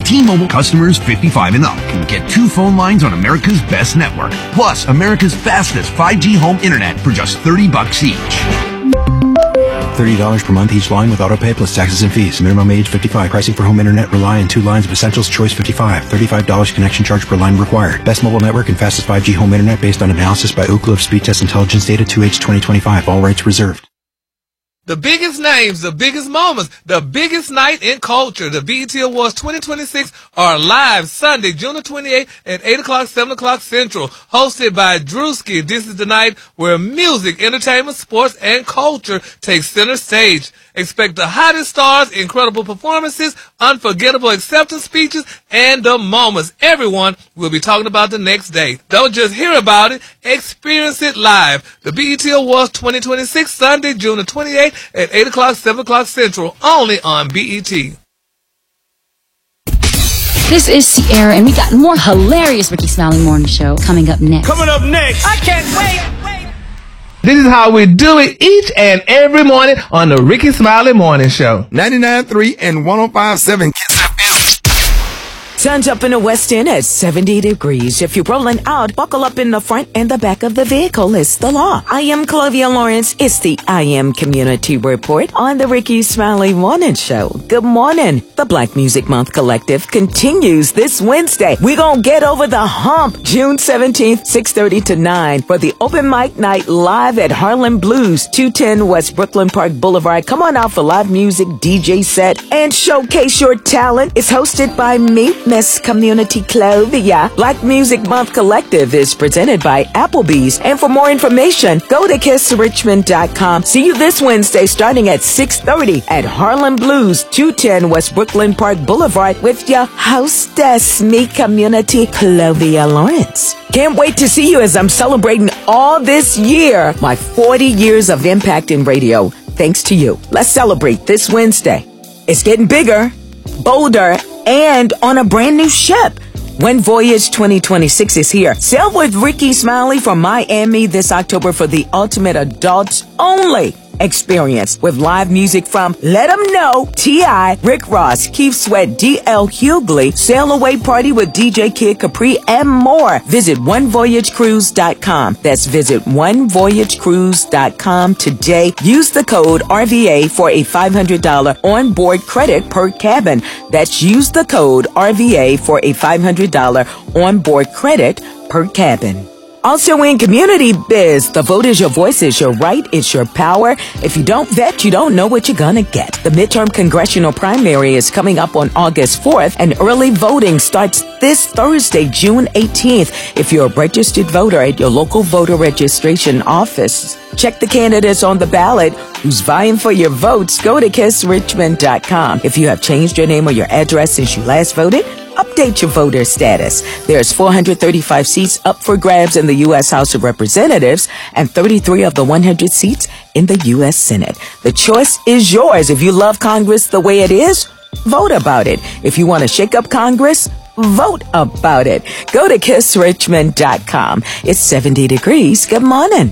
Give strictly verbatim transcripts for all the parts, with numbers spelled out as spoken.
T-Mobile customers fifty-five and up can get two phone lines on America's best network, plus America's fastest five G home internet for just thirty bucks each. thirty dollars per month each line with autopay plus taxes and fees. Minimum age fifty-five. Pricing for home internet rely on two lines of Essentials Choice fifty-five. thirty-five dollars connection charge per line required. Best mobile network and fastest five G home internet based on analysis by Ookla of Speed Test Intelligence Data two H twenty twenty-five. All rights reserved. The biggest names, the biggest moments, the biggest night in culture. The B E T Awards twenty twenty-six are live Sunday, June twenty-eighth at eight o'clock, seven o'clock Central. Hosted by Drewski. This is the night where music, entertainment, sports, and culture take center stage. Expect the hottest stars, incredible performances, unforgettable acceptance speeches, and the moments everyone will be talking about the next day. Don't just hear about it, experience it live. The B E T Awards twenty twenty-six, Sunday, June twenty-eighth at eight o'clock, seven o'clock Central, only on B E T. This is Sierra, and we got more hilarious Ricky Smiley Morning Show coming up next. Coming up next. I can't wait. This is how we do it each and every morning on the Ricky Smiley Morning Show. ninety-nine point three and one oh five point seven Kiss F M. Sun's up in the west end at seventy degrees. If you're rolling out, buckle up in the front and the back of the vehicle. It's the law. I am Clovia Lawrence. It's the I Am Community Report on the Ricky Smiley Morning Show. Good morning. The Black Music Month Collective continues this Wednesday. We're going to get over the hump June seventeenth, six thirty to nine for the open mic night live at Harlem Blues, two ten West Brooklyn Park Boulevard. Come on out for live music, D J set, and showcase your talent. It's hosted by me, Miss Community Clovia. Black Music Month Collective is presented by Applebee's. And for more information, go to kiss richmond dot com. See you this Wednesday starting at six thirty at Harlem Blues, two ten West Brooklyn Park Boulevard with your hostess, me Community Clovia Lawrence. Can't wait to see you as I'm celebrating all this year, my forty years of impact in radio. Thanks to you. Let's celebrate this Wednesday. It's getting bigger, bolder, and on a brand new ship. One Voyage twenty twenty-six is here. Sail with Ricky Smiley from Miami this October for the ultimate adults only experience with live music from Let 'Em Know, T I, Rick Ross, Keith Sweat, D L Hughley, Sail Away Party with D J Kid Capri, and more. Visit one voyage cruise dot com. That's visit one voyage cruise dot com today. Use the code R V A for a five hundred dollars onboard credit per cabin. That's use the code R V A for a five hundred dollars onboard credit per cabin. Also in community biz, the vote is your voice, it's your right, it's your power. If you don't vet, you don't know what you're gonna get. The midterm congressional primary is coming up on August fourth, and early voting starts this Thursday, June eighteenth. If you're a registered voter at your local voter registration office, check the candidates on the ballot who's vying for your votes. Go to kiss richmond dot com. If you have changed your name or your address since you last voted, update your voter status. There's four hundred thirty-five seats up for grabs in the U S House of Representatives and thirty-three of the one hundred seats in the U S Senate. The choice is yours. If you love Congress the way it is, vote about it. If you want to shake up Congress, vote about it. Go to kiss richmond dot com. It's seventy degrees. Good morning.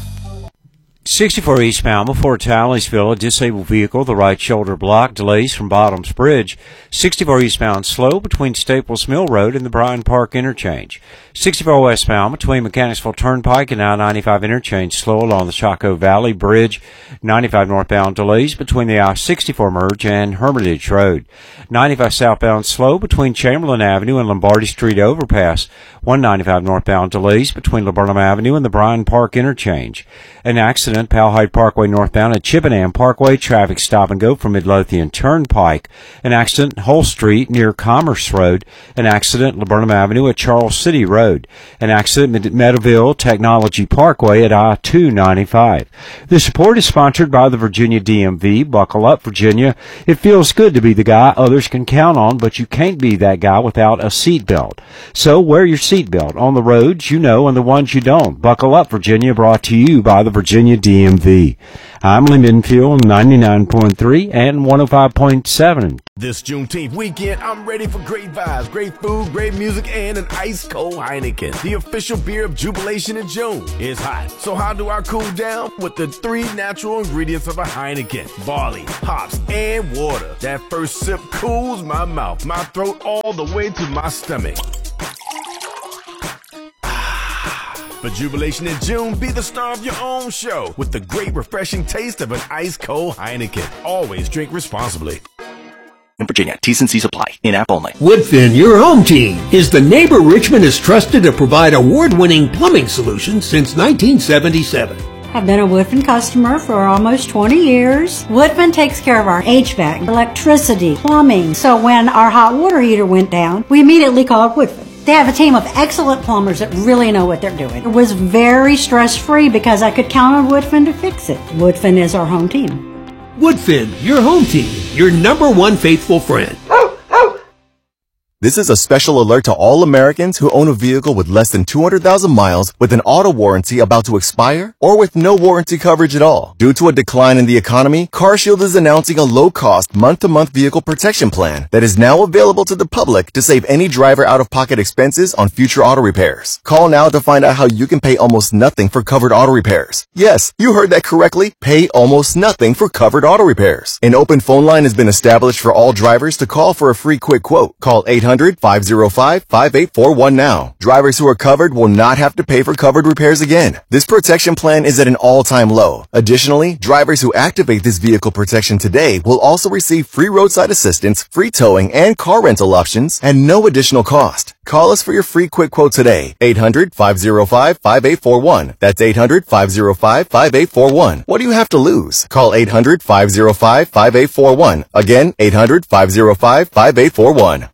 sixty-four eastbound before Talliesville, a disabled vehicle, the right shoulder block, delays from Bottoms Bridge. sixty-four eastbound slow between Staples Mill Road and the Bryan Park interchange. sixty-four westbound between Mechanicsville Turnpike and I ninety-five interchange slow along the Chaco Valley Bridge. ninety-five northbound delays between the I sixty-four merge and Hermitage Road. ninety-five southbound slow between Chamberlain Avenue and Lombardy Street overpass. one ninety-five northbound delays between Laburnum Avenue and the Bryan Park interchange. An accident, Powhite Parkway northbound at Chippenham Parkway, traffic stop and go from Midlothian Turnpike. An accident, Hull Street near Commerce Road. An accident, Laburnum Avenue at Charles City Road. An accident, Meadowville Technology Parkway at I two ninety-five. This report is sponsored by the Virginia D M V. Buckle up, Virginia. It feels good to be the guy others can count on, but you can't be that guy without a seatbelt. So wear your seatbelt. seatbelt on the roads you know and the ones you don't. Buckle up, Virginia, brought to you by the Virginia D M V. I'm Lee Minfield, ninety-nine point three and one oh five point seven. This Juneteenth weekend, I'm ready for great vibes, great food, great music, and an ice-cold Heineken. The official beer of jubilation in June. It's hot, so how do I cool down? With the three natural ingredients of a Heineken: barley, hops, and water. That first sip cools my mouth, my throat, all the way to my stomach. For jubilation in June, be the star of your own show with the great refreshing taste of an ice-cold Heineken. Always drink responsibly. In Virginia, T's and C's apply. In-app only. Woodfin, your home team, is the neighbor Richmond has trusted to provide award-winning plumbing solutions since nineteen seventy-seven. I've been a Woodfin customer for almost twenty years. Woodfin takes care of our H V A C, electricity, plumbing. So when our hot water heater went down, we immediately called Woodfin. They have a team of excellent plumbers that really know what they're doing. It was very stress-free because I could count on Woodfin to fix it. Woodfin is our home team. Woodfin, your home team, your number one faithful friend. This is a special alert to all Americans who own a vehicle with less than two hundred thousand miles with an auto warranty about to expire or with no warranty coverage at all. Due to a decline in the economy, CarShield is announcing a low-cost month-to-month vehicle protection plan that is now available to the public to save any driver out-of-pocket expenses on future auto repairs. Call now to find out how you can pay almost nothing for covered auto repairs. Yes, you heard that correctly. Pay almost nothing for covered auto repairs. An open phone line has been established for all drivers to call for a free quick quote. Call eight hundred, five oh five, five eight four one now. Drivers who are covered will not have to pay for covered repairs again. This protection plan is at an all-time low. Additionally, drivers who activate this vehicle protection today will also receive free roadside assistance, free towing, and car rental options at no additional cost. Call us for your free quick quote today. eight hundred, five oh five, five eight four one. That's eight hundred, five oh five, five eight four one. What do you have to lose? Call eight hundred, five oh five, five eight four one. Again, eight hundred, five oh five, five eight four one.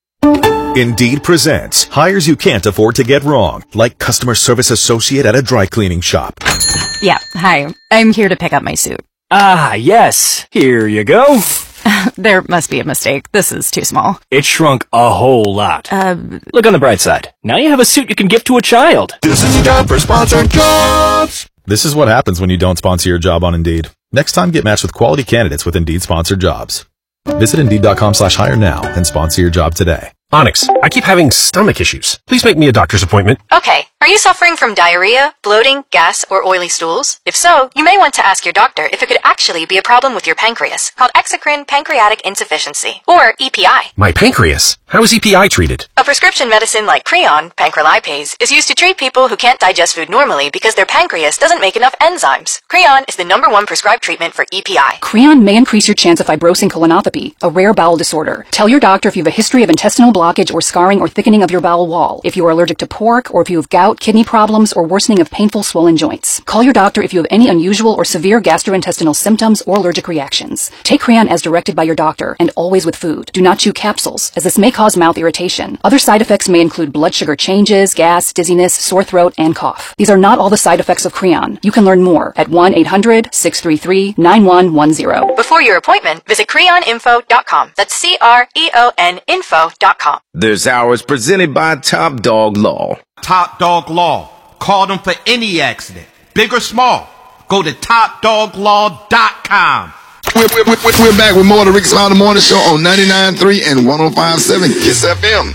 Indeed presents hires you can't afford to get wrong, like customer service associate at a dry cleaning shop. Yeah, hi. I'm here to pick up my suit. Ah, yes. Here you go. There must be a mistake. This is too small. It shrunk a whole lot. Uh, Look on the bright side. Now you have a suit you can gift to a child. This is a job for sponsored jobs. This is what happens when you don't sponsor your job on Indeed. Next time, get matched with quality candidates with Indeed sponsored jobs. Visit Indeed.com slash hire now and sponsor your job today. Onyx, I keep having stomach issues. Please make me a doctor's appointment. Okay. Are you suffering from diarrhea, bloating, gas, or oily stools? If so, you may want to ask your doctor if it could actually be a problem with your pancreas, called exocrine pancreatic insufficiency, or E P I. My pancreas? How is E P I treated? A prescription medicine like Creon, pancrelipase, is used to treat people who can't digest food normally because their pancreas doesn't make enough enzymes. Creon is the number one prescribed treatment for E P I. Creon may increase your chance of fibrosing colonopathy, a rare bowel disorder. Tell your doctor if you have a history of intestinal blockage or scarring or thickening of your bowel wall, if you are allergic to pork, or if you have gout, kidney problems, or worsening of painful swollen joints. Call your doctor if you have any unusual or severe gastrointestinal symptoms or allergic reactions. Take Creon as directed by your doctor, and always with food. Do not chew capsules, as this may cause mouth irritation. Other side effects may include blood sugar changes, gas, dizziness, sore throat, and cough. These are not all the side effects of Creon. You can learn more at one eight hundred, six three three, nine one one zero. Before your appointment, visit creon info dot com. That's C R E O N info dot com. This hour is presented by Top Dog Law. Top Dog Law. Call them for any accident, big or small. Go to top dog law dot com. We're, we're, we're, we're back with more of the Rick Smiley Morning Show on ninety-nine point three and one oh five point seven Kiss F M.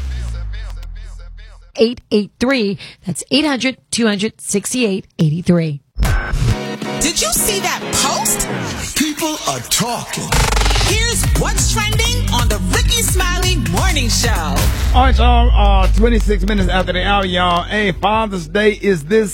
eight eight three. That's eight hundred, two sixty-eight, eighty-three. Did you see that post? People are talking. Here's what's trending on the Ricky Smiley Morning Show. All right, y'all. Uh, twenty-six minutes after the hour, y'all. Hey, Father's Day is this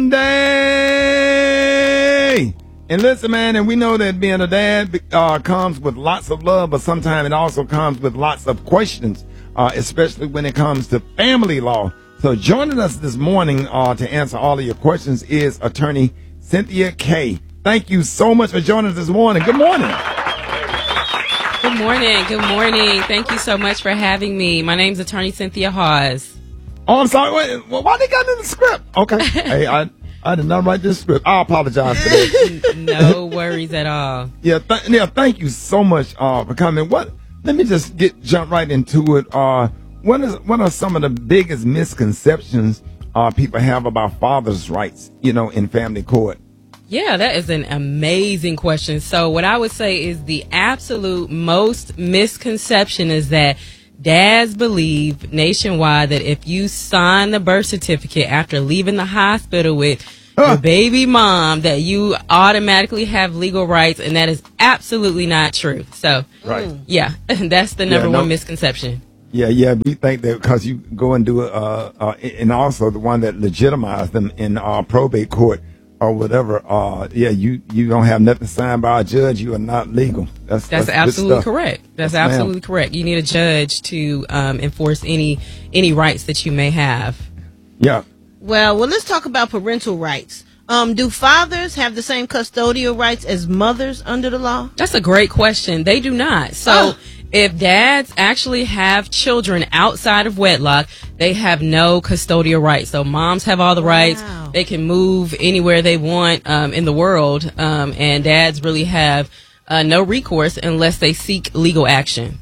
Sunday. And listen, man, and we know that being a dad uh, comes with lots of love, but sometimes it also comes with lots of questions, uh, especially when it comes to family law. So joining us this morning uh, to answer all of your questions is attorney Cynthia Kay. Thank you so much for joining us this morning. Good morning. Good morning. Good morning. Thank you so much for having me. My name's attorney Cynthia Hawes. Oh, I'm sorry. Wait, why they got in the script? Okay. Hey, I I did not write this script. I apologize for that. No worries at all. Yeah, th- yeah. Thank you so much uh, for coming. What? Let me just get jump right into it. Uh, what is what are some of the biggest misconceptions uh, people have about fathers' rights, you know, in family court? Yeah, that is an amazing question. So what I would say is the absolute most misconception is that dads believe nationwide that if you sign the birth certificate after leaving the hospital with your baby mom, that you automatically have legal rights, and that is absolutely not true. So, right. yeah, that's the number Yeah, no- one misconception. Yeah, yeah, we think that because you go and do it, uh, uh, and also the one that legitimized them in uh, probate court or whatever, uh, yeah, you, you don't have nothing signed by a judge, you are not legal. That's, That's, that's good absolutely stuff. correct. That's Yes, ma'am. absolutely correct. You need a judge to um, enforce any any rights that you may have. Yeah. Well, well, let's talk about parental rights. Um, do fathers have the same custodial rights as mothers under the law? That's a great question. They do not. So Oh. if dads actually have children outside of wedlock, they have no custodial rights. So moms have all the rights. They can move anywhere they want um, in the world. Um, and dads really have uh, no recourse unless they seek legal action.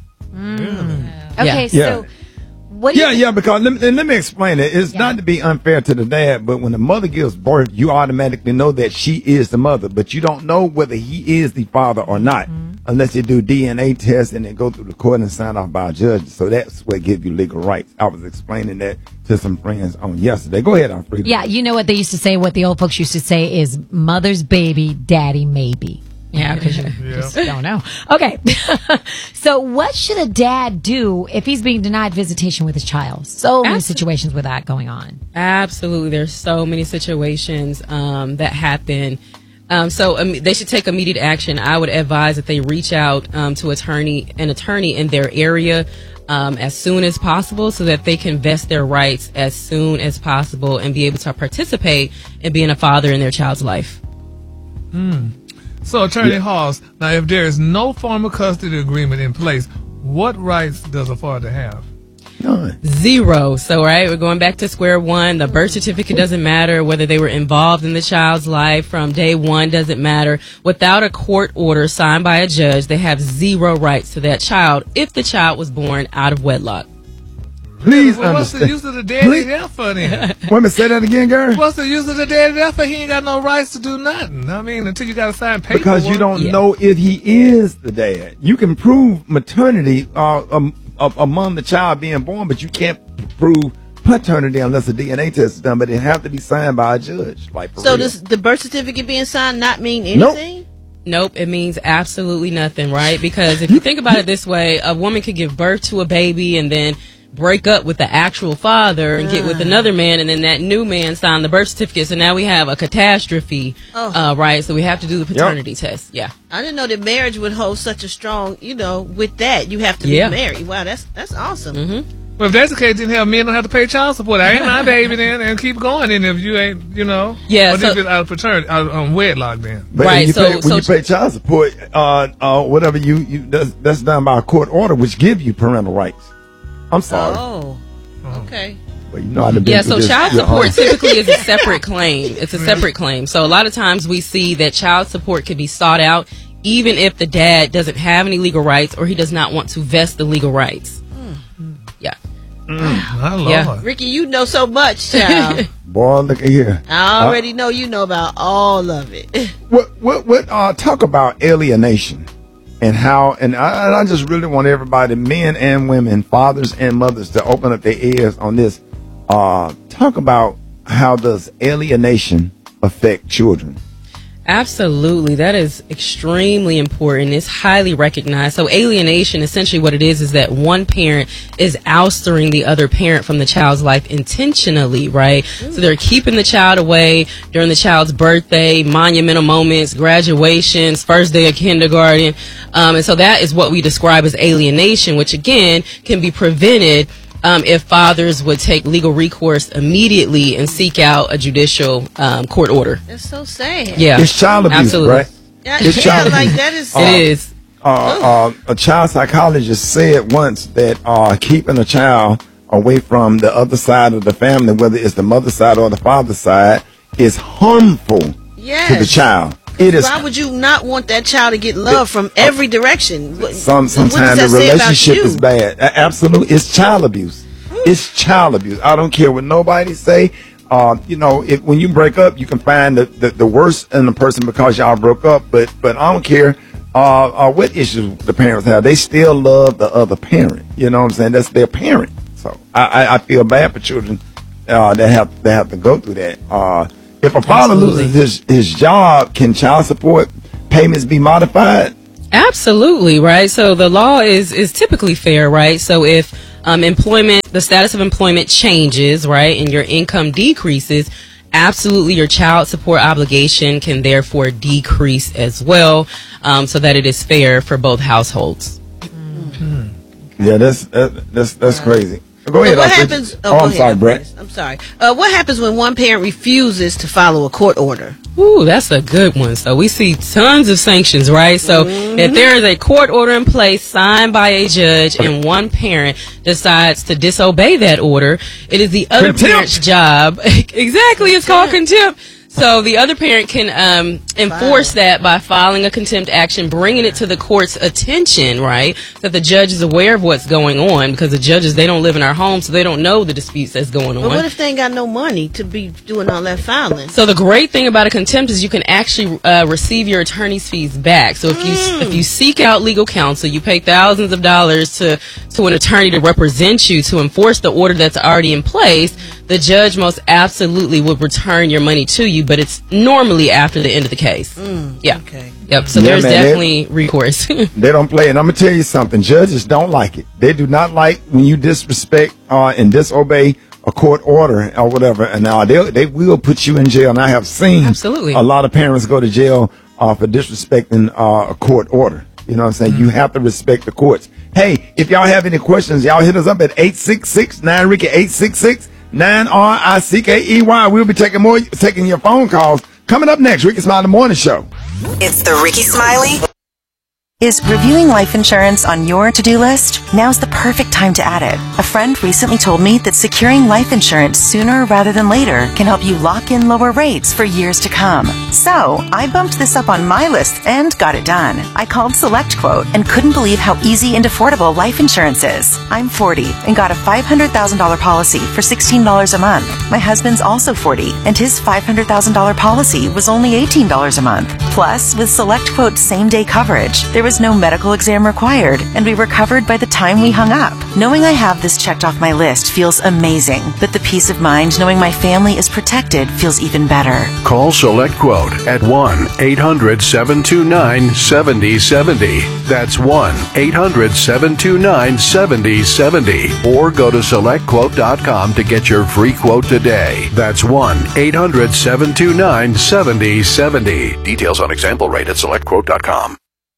Okay, Yeah. so what do yeah, you yeah, because let me, and let me explain it. It's not to be unfair to the dad, but when the mother gives birth, you automatically know that she is the mother, but you don't know whether he is the father or not unless you do D N A tests and then go through the court and sign off by a judge. So that's what gives you legal rights. I was explaining that to some friends on yesterday. Go ahead, Alfredo. Yeah, you know what they used to say, what the old folks used to say is mother's baby, daddy maybe. Yeah, because you just don't know. Okay. So what should a dad do if he's being denied visitation with his child? So many situations with that going on. Absolutely. There's so many situations um, that happen. Um, so um, they should take immediate action. I would advise that they reach out um, to attorney an attorney in their area um, as soon as possible so that they can vest their rights as soon as possible and be able to participate in being a father in their child's life. Hmm. So, Attorney Halls, now if there is no formal custody agreement in place, what rights does a father have? Zero. So, right, we're going back to square one. The birth certificate doesn't matter. Whether they were involved in the child's life from day one doesn't matter. Without a court order signed by a judge, they have zero rights to that child if the child was born out of wedlock. Please Well, what's the understand. use of the daddy there for then? Wait a minute, say that again, Gary. What's the use of the daddy there for? He ain't got no rights to do nothing. I mean, until you got to sign paperwork. Because you don't know if he is the dad. You can prove maternity uh, um, uh, among the child being born, but you can't prove paternity unless a D N A test is done. But it have to be signed by a judge. Like for So real. does the birth certificate being signed not mean anything? Nope, it means absolutely nothing, right? Because if you think about it this way, a woman could give birth to a baby and then break up with the actual father and get with another man, and then that new man signed the birth certificate. So now we have a catastrophe, Oh. uh, right? So we have to do the paternity test. Yeah. I didn't know that marriage would hold such a strong, you know, with that. You have to Yeah. be married. Wow, that's that's awesome. Mm-hmm. Well, if that's the case, then hell, men don't have to pay child support. I ain't my baby then, and keep going. And if you ain't, you know, Yeah, But so- if it's out of paternity, out of um, wedlock, then. But when you pay, when you pay child support, uh, uh, whatever you, you that's, that's done by a court order, which give you parental rights. I'm sorry. Oh, okay. But you know how to be Yeah, so with this- child your support own- typically is a separate claim. It's a separate claim. So a lot of times we see that child support can be sought out even if the dad doesn't have any legal rights or he does not want to vest the legal rights. Yeah. My Lord. Yeah. Ricky, you know so much, child. Boy, look at here. I already know you know about all of it. What what what? Uh, talk about alienation and how. And I, and I just really want everybody, men and women, fathers and mothers, to open up their ears on this. Uh, talk about how does alienation affect children? Absolutely. That is extremely important. It's highly recognized. So alienation, essentially what it is, is that one parent is ousting the other parent from the child's life intentionally, right? So they're keeping the child away during the child's birthday, monumental moments, graduations, first day of kindergarten. Um, and so that is what we describe as alienation, which again can be prevented Um, if fathers would take legal recourse immediately and seek out a judicial um, court order. That's so sad. Yeah, It's child abuse, absolutely. right? Yeah, It's yeah, child like abuse. that is. Uh, It is. Uh, uh, a child psychologist said once that uh, keeping a child away from the other side of the family, whether it's the mother side or the father side, is harmful Yes. to the child. It is. Why would you not want that child to get love from every direction? What- Some what does sometimes that the say about relationship you? is bad. A- Absolutely, it's child abuse. It's child abuse. I don't care what nobody say. Uh, you know, if, when you break up, you can find the, the, the worst in the person because y'all broke up. But but I don't care uh, uh, what issues the parents have. They still love the other parent. You know what I'm saying? That's their parent. So I, I, I feel bad for children uh, that have that have to go through that. Uh, if a father Absolutely. loses his, his job, can child support payments be modified? Absolutely, right? So the law is is typically fair, right? So if um, employment, the status of employment changes, right, and your income decreases, absolutely your child support obligation can therefore decrease as well, um, so that it is fair for both households. Mm-hmm. Yeah, that's that, that's that's crazy. Go ahead. So what I'll happens? Oh, Oh, go I'm ahead, sorry, Brett. Chris. I'm sorry. Uh, what happens when one parent refuses to follow a court order? Ooh, that's a good one. So we see tons of sanctions, right? So Mhm. if there is a court order in place signed by a judge and one parent decides to disobey that order, it is the other Contempt. parent's job. Exactly, it's called contempt. So the other parent can um, enforce that by filing a contempt action, bringing it to the court's attention, right? That the judge is aware of what's going on, because the judges, they don't live in our homes, so they don't know the disputes that's going on. But what if they ain't got no money to be doing all that filing? So the great thing about a contempt is you can actually uh, receive your attorney's fees back. So if you Mm. if you seek out legal counsel, you pay thousands of dollars to to an attorney to represent you to enforce the order that's already in place, the judge most absolutely would return your money to you, but it's normally after the end of the case. Mm, yeah. Okay. Yep. So Yeah, there's man, they- definitely recourse. They don't play. And I'm going to tell you something. Judges don't like it. They do not like when you disrespect uh, and disobey a court order or whatever. And now they they will put you in jail. And I have seen Absolutely. a lot of parents go to jail uh, for disrespecting uh, a court order. You know what I'm saying? You have to respect the courts. Hey, if y'all have any questions, y'all hit us up at eight six six nine Ricky, eight six six nine R I C K E Y. We'll be taking more, taking your phone calls. Coming up next, Ricky Smiley Morning Show. It's the Ricky Smiley. Is reviewing life insurance on your to-do list? Now's the perfect time to add it. A friend recently told me that securing life insurance sooner rather than later can help you lock in lower rates for years to come. So, I bumped this up on my list and got it done. I called SelectQuote and couldn't believe how easy and affordable life insurance is. I'm forty and got a five hundred thousand dollars policy for sixteen dollars a month. My husband's also forty and his five hundred thousand dollars policy was only eighteen dollars a month. Plus, with SelectQuote's same-day coverage, there was no medical exam required, and we were covered by the time we hung up. Knowing I have this checked off my list feels amazing, but the peace of mind knowing my family is protected feels even better. Call SelectQuote at one eight hundred seven two nine seven zero seven zero. That's one eight hundred seven two nine seven zero seven zero. Or go to select quote dot com to get your free quote today. That's one eight hundred seven two nine seven zero seven zero. Details on example rate at select quote dot com.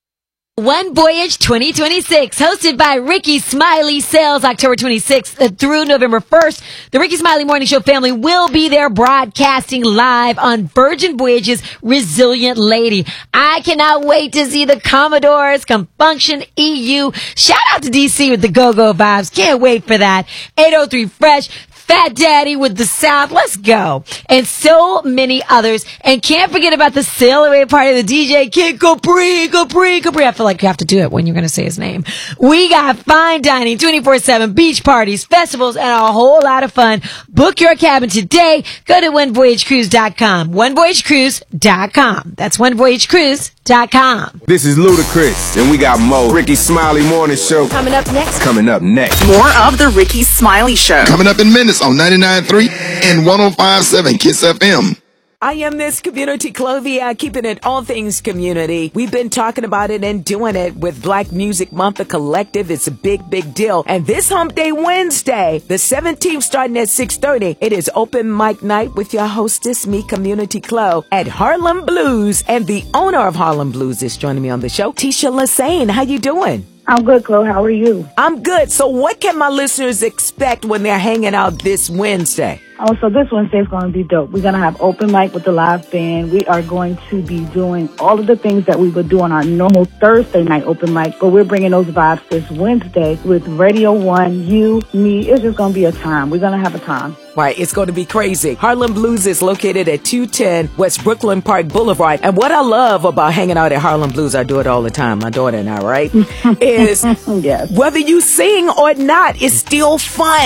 One Voyage twenty twenty-six, hosted by Ricky Smiley, Sales October twenty-sixth through November first. The Ricky Smiley Morning Show family will be there broadcasting live on Virgin Voyage's Resilient Lady. I cannot wait to see the Commodores come function E U. Shout out to D C with the Go-Go Vibes. Can't wait for that. eight oh three Fresh. Fat Daddy with the South, let's go. And so many others. And can't forget about the sail away party of the D J Kid Capri, Capri, Capri. I feel like you have to do it when you're going to say his name. We got fine dining, twenty-four seven beach parties, festivals, and a whole lot of fun. Book your cabin today. Go to one voyage cruise dot com. one voyage cruise dot com. That's one voyage cruise dot com. This is Ludacris, and we got more Ricky Smiley Morning Show. Coming up next. Coming up next. More of the Ricky Smiley Show. Coming up in minutes on ninety-nine point three and one oh five point seven Kiss F M. I am Miss Community Clovia, keeping it all things community. We've been talking about it and doing it with Black Music Month, the collective. It's a big, big deal. And this Hump Day Wednesday, the seventeenth, starting at six thirty, it is open mic night with your hostess, me, Community Clo, at Harlem Blues. And the owner of Harlem Blues is joining me on the show, Tisha Lassane. How you doing? I'm good, Chloe. How are you? I'm good. So what can my listeners expect when they're hanging out this Wednesday? Oh, so this Wednesday is going to be dope. We're going to have open mic with the live band. We are going to be doing all of the things that we would do on our normal Thursday night open mic, but we're bringing those vibes this Wednesday with Radio One, you, me. It's just going to be a time. We're going to have a time. Right, it's going to be crazy. Harlem Blues is located at two ten West Brooklyn Park Boulevard. And what I love about hanging out at Harlem Blues, I do it all the time, my daughter and I, right? is yes. whether you sing or not, it's still fun.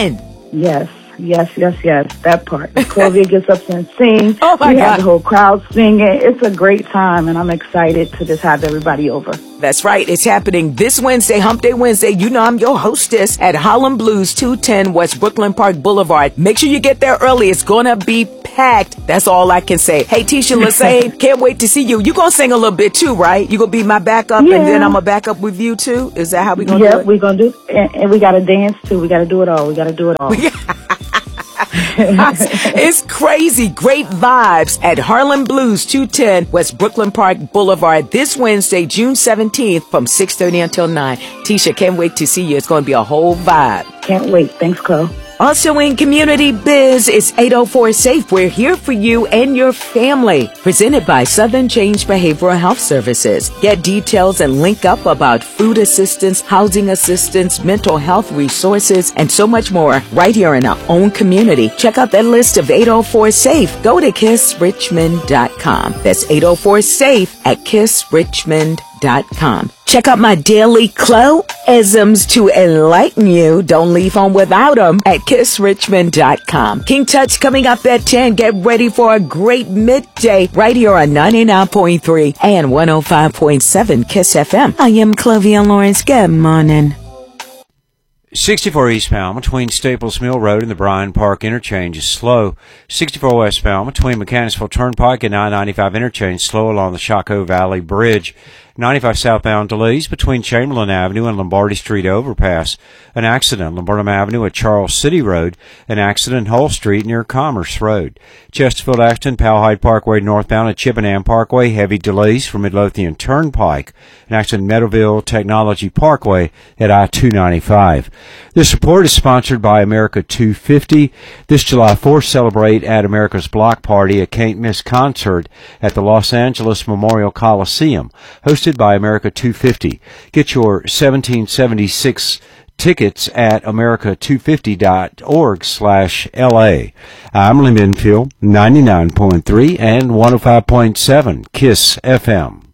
Yes, yes, yes, yes. That part. Clovia gets up and sings. Oh, my we God. have the whole crowd singing. It's a great time, and I'm excited to just have everybody over. That's right. It's happening this Wednesday, Hump Day Wednesday. You know I'm your hostess at Harlem Blues, two ten West Brooklyn Park Boulevard. Make sure you get there early. It's going to be packed. That's all I can say. Hey, Tisha Lassane, can't wait to see you. You going to sing a little bit too, right? You going to be my backup, Yeah. and then I'm going to back up with you too? Is that how we going to do Yep, it? we're going to do and, and we got to dance, too. We got to do it all. We got to do it all. It's crazy. Great vibes at Harlem Blues, two ten West Brooklyn Park Boulevard this Wednesday, June seventeenth from six thirty until nine. Tisha, can't wait to see you. It's going to be a whole vibe. Can't wait. Thanks, Chloe. Also in Community Biz, it's eight oh four SAFE. We're here for you and your family. Presented by Southern Change Behavioral Health Services. Get details and link up about food assistance, housing assistance, mental health resources, and so much more right here in our own community. Check out that list of eight oh four SAFE. Go to kiss richmond dot com. That's eight oh four SAFE at kiss richmond dot com. Check out my daily Chloe-isms to enlighten you. Don't leave home without them at kiss richmond dot com. King Tut's coming up at ten. Get ready for a great midday right here on ninety-nine point three and one oh five point seven Kiss F M. I am Clovia Lawrence. Good morning. sixty-four eastbound between Staples Mill Road and the Bryan Park interchange is slow. sixty-four westbound between Mechanicsville Turnpike and I ninety-five interchange slow along the Chaco Valley Bridge. ninety-five southbound delays between Chamberlain Avenue and Lombardy Street overpass. An accident, Lombardi Avenue at Charles City Road. An accident, Hull Street near Commerce Road. Chesterfield, Ashton, Powhite Parkway northbound at Chippenham Parkway. Heavy delays from Midlothian Turnpike. An accident, Meadowville Technology Parkway at I two ninety-five. This report is sponsored by America two fifty. This July fourth, celebrate at America's Block Party, a can't miss concert at the Los Angeles Memorial Coliseum, hosted by America two fifty. Get your seventeen seventy-six tickets at america two fifty dot org slash L A. I'm Lee Minfield, ninety-nine point three and one oh five point seven Kiss F M.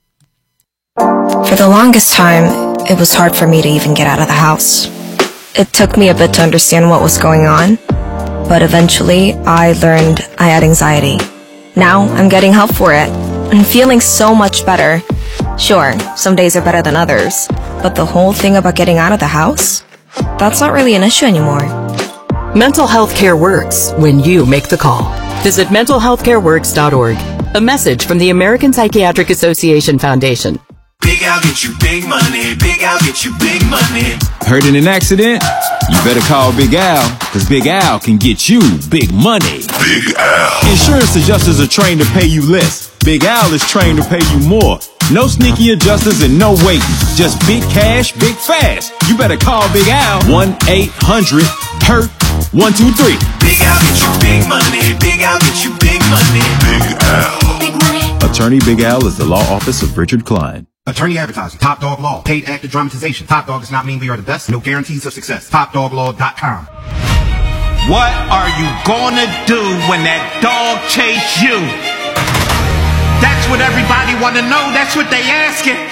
For the longest time, it was hard for me to even get out of the house. It took me a bit to understand what was going on, but eventually I learned I had anxiety. Now I'm getting help for it and feeling so much better. Sure, some days are better than others, but the whole thing about getting out of the house, that's not really an issue anymore. Mental health care works when you make the call. Visit mental health care works dot org. A message from the American Psychiatric Association Foundation. Big Al get you big money. Big Al get you big money. Hurt in an accident? You better call Big Al, because Big Al can get you big money. Big Al. Insurance adjusters are trained to pay you less. Big Al is trained to pay you more. No sneaky adjusters and no waiting. Just big cash, big fast. You better call Big Al. one eight hundred hurt one two three. Big Al get you big money. Big Al get you big money. Big Al. Big money. Attorney Big Al is the law office of Richard Klein. Attorney advertising. Top Dog Law. Paid actor dramatization. Top Dog does not mean we are the best. No guarantees of success. top dog law dot com. What are you gonna do when that dog chase you? That's what everybody wanna know. That's what they asking.